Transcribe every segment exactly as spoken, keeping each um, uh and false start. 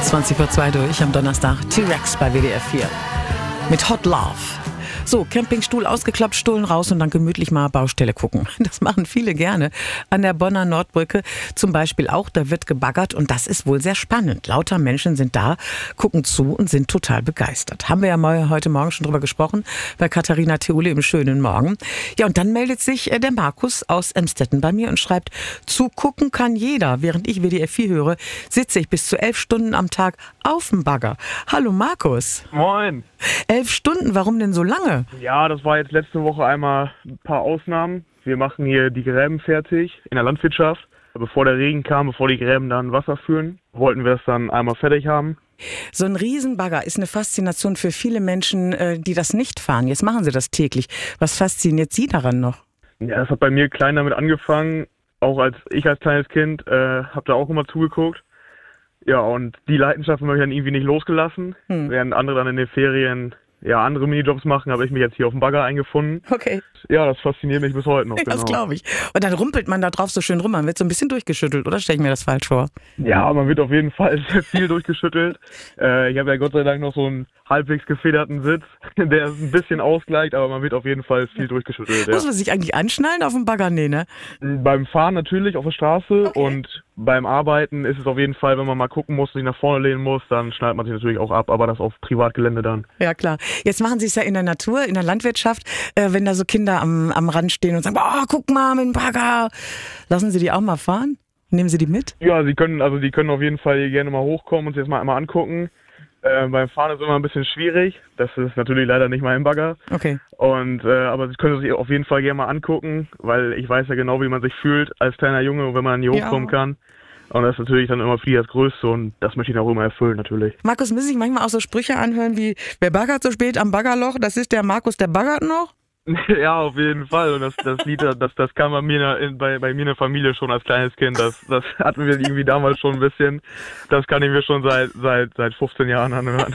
zwanzig vor zwei durch am Donnerstag. T-Rex bei W D R vier. Mit Hot Love. So, Campingstuhl ausgeklappt, Stullen raus und dann gemütlich mal Baustelle gucken. Das machen viele gerne. An der Bonner Nordbrücke zum Beispiel auch, da wird gebaggert und das ist wohl sehr spannend. Lauter Menschen sind da, gucken zu und sind total begeistert. Haben wir ja mal heute Morgen schon drüber gesprochen, bei Katharina Theule im schönen Morgen. Ja, und dann meldet sich der Markus aus Emstetten bei mir und schreibt, zugucken kann jeder. Während ich W D R vier höre, sitze ich bis zu elf Stunden am Tag auf dem Bagger. Hallo Markus. Moin. Elf Stunden, warum denn so lange? Ja, das war jetzt letzte Woche einmal ein paar Ausnahmen. Wir machen hier die Gräben fertig in der Landwirtschaft. Bevor der Regen kam, bevor die Gräben dann Wasser führen, wollten wir das dann einmal fertig haben. So ein Riesenbagger ist eine Faszination für viele Menschen, die das nicht fahren. Jetzt machen sie das täglich. Was fasziniert Sie daran noch? Ja, das hat bei mir klein damit angefangen. Auch als ich als kleines Kind äh, habe da auch immer zugeguckt. Ja, und die Leidenschaft habe ich dann irgendwie nicht losgelassen. Hm. Während andere dann in den Ferien ja andere Minijobs machen, habe ich mich jetzt hier auf dem Bagger eingefunden. Okay. Ja, das fasziniert mich bis heute noch. Das genau. glaube ich. Und dann rumpelt man da drauf so schön rum. Man wird so ein bisschen durchgeschüttelt, oder stelle ich mir das falsch vor? Ja, man wird auf jeden Fall sehr viel durchgeschüttelt. Äh, ich habe ja Gott sei Dank noch so einen halbwegs gefederten Sitz, der es ein bisschen ausgleicht, aber man wird auf jeden Fall viel durchgeschüttelt. Muss ja. man sich eigentlich anschnallen auf dem Bagger? Nee, ne? Beim Fahren natürlich auf der Straße Okay. Und beim Arbeiten ist es auf jeden Fall, wenn man mal gucken muss, sich nach vorne lehnen muss, dann schnallt man sich natürlich auch ab, aber das auf Privatgelände dann. Ja, klar. Jetzt machen Sie es ja in der Natur, in der Landwirtschaft, äh, wenn da so Kinder am, am Rand stehen und sagen, oh, guck mal mit dem Bagger. Lassen Sie die auch mal fahren? Nehmen Sie die mit? Ja, sie können, also die können auf jeden Fall hier gerne mal hochkommen und sich das mal einmal angucken. Äh, beim Fahren ist es immer ein bisschen schwierig. Das ist natürlich leider nicht mein Bagger. Okay. Und äh, aber sie können sich auf jeden Fall gerne mal angucken, weil ich weiß ja genau, wie man sich fühlt als kleiner Junge, wenn man hier Ja. hochkommen kann. Und das ist natürlich dann immer für die das Größte und das möchte ich auch immer erfüllen natürlich. Markus, müssen sich manchmal auch so Sprüche anhören wie, wer baggert so spät am Baggerloch, das ist der Markus, der baggert noch? Ja, auf jeden Fall. Und das, das Lied, das, das kam bei mir, in, bei, bei mir in der Familie schon als kleines Kind. Das, das hatten wir irgendwie damals schon ein bisschen. Das kann ich mir schon seit, seit, seit fünfzehn Jahren anhören.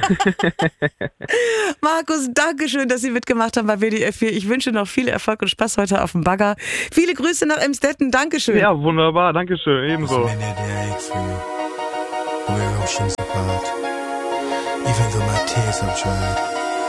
Markus, danke schön, dass Sie mitgemacht haben bei W D R vier. Ich wünsche noch viel Erfolg und Spaß heute auf dem Bagger. Viele Grüße nach Emstetten. Dankeschön. Ja, wunderbar. Dankeschön. Ebenso. Even though my tears have dried.